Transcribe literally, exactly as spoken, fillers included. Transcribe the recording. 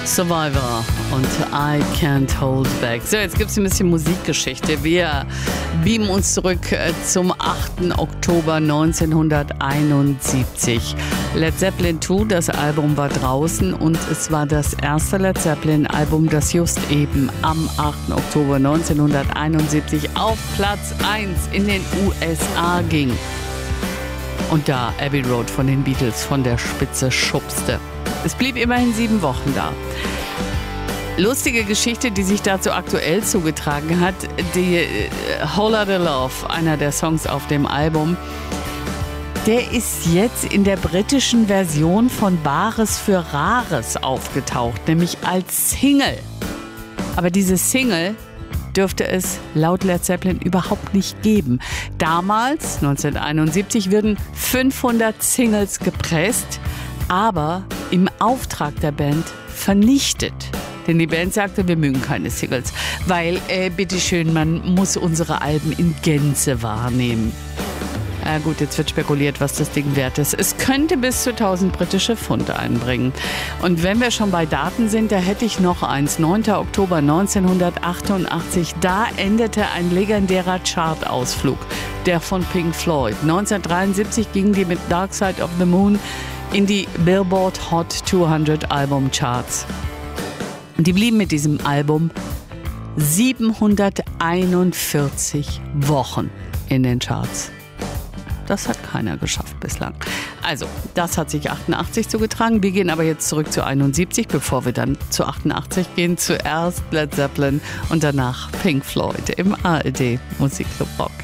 Survivor und I Can't Hold Back. So, jetzt gibt es ein bisschen Musikgeschichte. Wir beamen uns zurück zum achten Oktober neunzehnhunderteinundsiebzig. Led Zeppelin zwei, das Album war draußen und es war das erste Led Zeppelin-Album, das just eben am achten Oktober neunzehnhunderteinundsiebzig auf Platz eins in den U S A ging. Und da Abbey Road von den Beatles von der Spitze schubste. Es blieb immerhin sieben Wochen da. Lustige Geschichte, die sich dazu aktuell zugetragen hat, die Whole Lotta Love, einer der Songs auf dem Album, der ist jetzt in der britischen Version von Bares für Rares aufgetaucht, nämlich als Single. Aber diese Single dürfte es laut Led Zeppelin überhaupt nicht geben. Damals, neunzehnhunderteinundsiebzig, wurden fünfhundert Singles gepresst, aber im Auftrag der Band vernichtet. Denn die Band sagte, wir mögen keine Singles, weil, äh, bitteschön, man muss unsere Alben in Gänze wahrnehmen. Ja gut, jetzt wird spekuliert, was das Ding wert ist. Es könnte bis zu tausend britische Pfund einbringen. Und wenn wir schon bei Daten sind, da hätte ich noch eins. neunter Oktober neunzehnhundertachtundachtzig, da endete ein legendärer Chartausflug, der von Pink Floyd. neunzehnhundertdreiundsiebzig gingen die mit Dark Side of the Moon in die Billboard Hot zweihundert Albumcharts. Und die blieben mit diesem Album siebenhunderteinundvierzig Wochen in den Charts. Das hat keiner geschafft bislang. Also, das hat sich achtundachtzig zugetragen. Wir gehen aber jetzt zurück zu einundsiebzig, bevor wir dann zu achtundachtzig gehen. Zuerst Led Zeppelin und danach Pink Floyd im A R D Musikclub Rock.